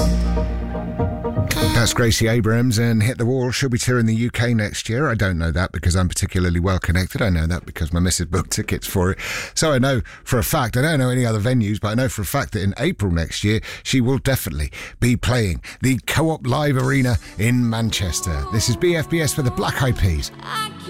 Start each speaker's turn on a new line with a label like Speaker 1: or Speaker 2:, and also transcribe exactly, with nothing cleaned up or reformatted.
Speaker 1: That's Gracie Abrams and Hit the Wall. She'll be touring the U K next year. I don't know that because I'm particularly well connected. I know that because my missus booked tickets for it. So I know for a fact, I don't know any other venues, but I know for a fact that in April next year, she will definitely be playing the Co-op Live Arena in Manchester. This is B F B S for the Black Eyed Peas.